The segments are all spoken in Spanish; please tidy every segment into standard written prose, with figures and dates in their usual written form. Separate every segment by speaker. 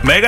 Speaker 1: Mega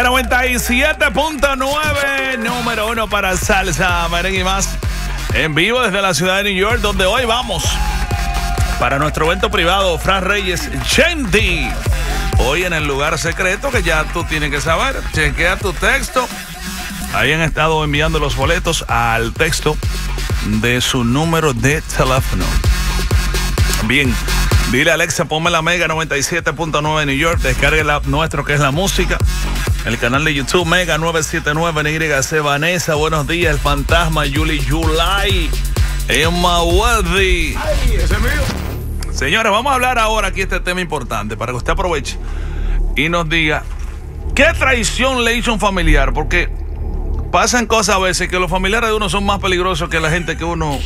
Speaker 1: 97.9, número 1 para salsa, merengue y más. En vivo desde la ciudad de New York, donde hoy vamos para nuestro evento privado, Fran Reyes Chandy. Hoy en el lugar secreto que ya tú tienes que saber. Chequea tu texto. Ahí han estado enviando los boletos al texto de su número de teléfono. Bien, dile a Alexa, ponme la Mega 97.9 en New York. Descargue el app nuestro que es la música. El canal de YouTube Mega 979 NYC. Vanessa, buenos días. El fantasma Yuli Yulai. Emma Worthy.
Speaker 2: Ay, ese es mío.
Speaker 1: Señores, vamos a hablar ahora aquí este tema importante para que usted aproveche y nos diga qué traición le hizo un familiar, porque pasan cosas a veces que los familiares de uno son más peligrosos que la gente que uno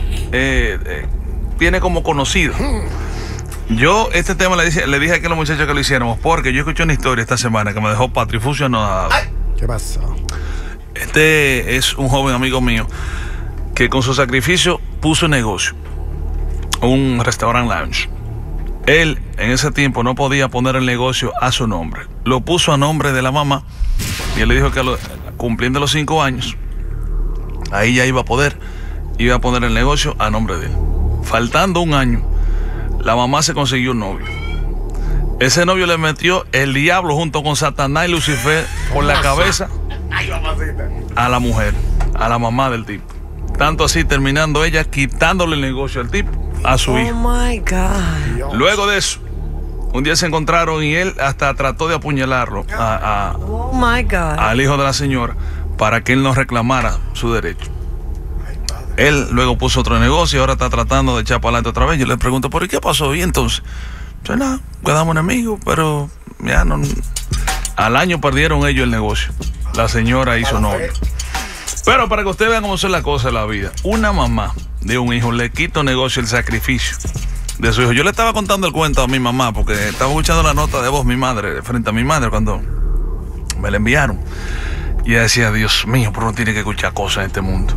Speaker 1: tiene como conocido. Yo este tema le dije a aquellos muchachos que lo hiciéramos porque yo escuché una historia esta semana que me dejó patrifucio anodado.
Speaker 2: ¿Qué pasó?
Speaker 1: Este es un joven amigo mío que con su sacrificio puso negocio, un restaurant lounge. Él en ese tiempo no podía poner el negocio a su nombre, lo puso a nombre de la mamá y él le dijo que cumpliendo los 5 años ahí ya iba a poner el negocio a nombre de él. Faltando un año, la mamá se consiguió un novio. Ese novio le metió el diablo junto con Satanás y Lucifer por la cabeza a la mujer, a la mamá del tipo. Tanto así terminando ella quitándole el negocio al tipo, a su hijo.
Speaker 3: Oh my God.
Speaker 1: Luego de eso, un día se encontraron y él hasta trató de apuñalarlo
Speaker 3: Oh my God.
Speaker 1: al hijo de la señora para que él no reclamara su derecho. Él luego puso otro negocio y ahora está tratando de echar para adelante otra vez. Yo le pregunto, ¿por qué pasó? Y entonces, pues nada, quedamos enemigos, pero ya no. Al año perdieron ellos el negocio. La señora y su novio. Pero para que ustedes vean cómo son las cosas de la vida, una mamá de un hijo le quita un negocio, el sacrificio de su hijo. Yo le estaba contando el cuento a mi mamá porque estaba escuchando la nota de voz mi madre, frente a mi madre cuando me la enviaron. Y ella decía, Dios mío, pero uno tiene que escuchar cosas en este mundo.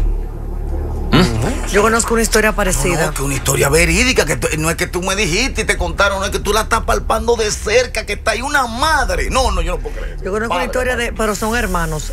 Speaker 3: Yo conozco una historia parecida.
Speaker 2: No, que una historia verídica, que no es que tú me dijiste y te contaron, no es que tú la estás palpando de cerca, que está ahí una madre. No, yo no puedo creer.
Speaker 3: Yo conozco una historia pero son hermanos.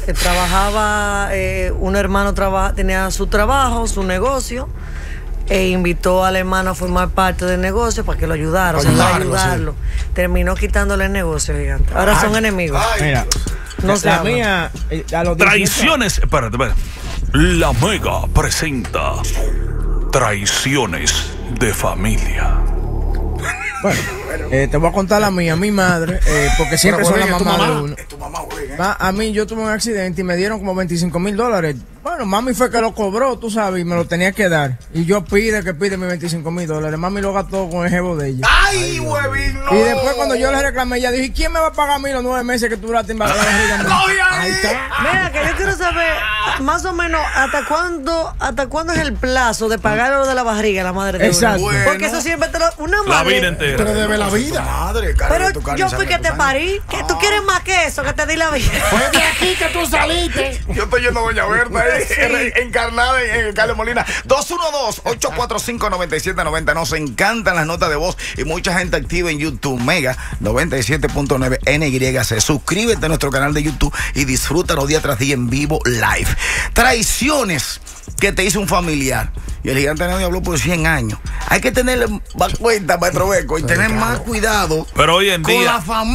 Speaker 3: Un hermano tenía su trabajo, su negocio, e invitó al hermano a formar parte del negocio para que lo ayudara, ayudarlo. Sí. Terminó quitándole el negocio, gigante. Ahora son enemigos.
Speaker 4: Mira,
Speaker 3: no sé.
Speaker 4: La mía, a los
Speaker 1: Traiciones. Espérate. La Mega presenta traiciones de familia.
Speaker 4: Bueno, te voy a contar la mía, mi madre, porque siempre son la mamá de uno.
Speaker 2: Es tu mamá, güey,
Speaker 4: A mí yo tuve un accidente y me dieron como $25,000. Bueno, mami fue que lo cobró, tú sabes, y me lo tenía que dar. Y yo pide mis $25,000. Mami lo gastó con el jevo de ella.
Speaker 2: ¡Ay, huevín! No.
Speaker 4: Y después cuando yo le reclamé, ella dijo, ¿y quién me va a pagar a mí los 9 meses que tú duraste en barriga?
Speaker 2: Ahí está.
Speaker 3: Mira, que yo quiero saber más o menos hasta cuándo es el plazo de pagar lo de la barriga, la madre de uno.
Speaker 4: Exacto.
Speaker 2: Bueno.
Speaker 3: Porque eso siempre una
Speaker 1: La
Speaker 3: madre.
Speaker 1: vida entera.
Speaker 2: Pero debe la vida. Madre,
Speaker 3: Pero yo fui que te parí. ¿Que tú quieres más que eso? Que te di la vida.
Speaker 2: Pues de aquí que tú saliste. Yo estoy yendo a Doña Berta, encarnada en Carlos Molina. 212-845-9790. Nos encantan las notas de voz y mucha gente activa en YouTube. Mega 97.9 NYC. Suscríbete a nuestro canal de YouTube y disfrútanos día tras día en vivo live. Traiciones que te hizo un familiar. Y el gigante nadie habló por 100 años. Hay que tener más cuenta, Maestro Beco, y tener más cuidado.
Speaker 1: Pero hoy en
Speaker 2: con
Speaker 1: día
Speaker 2: la familia.